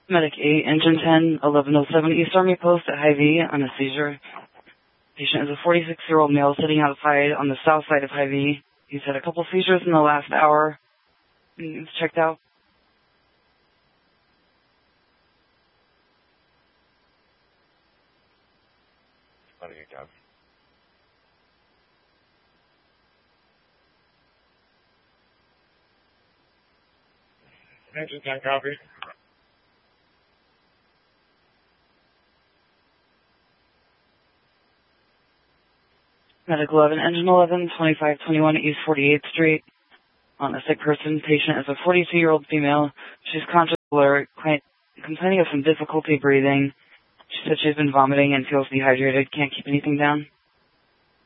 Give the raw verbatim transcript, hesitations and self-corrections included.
Medic eight, Engine ten, eleven oh seven East Army Post at Hy-Vee on a seizure. Patient is a forty-six-year-old male sitting outside on the south side of Hy-Vee. He's had a couple seizures in the last hour. He's checked out. What do you got? Engine ten, copy. Medic eleven, Engine eleven, twenty-five twenty-one East forty-eighth Street. On a sick person. Patient is a forty-two-year-old female. She's conscious, alert, quite complaining of some difficulty breathing. She said she's been vomiting and feels dehydrated, can't keep anything down.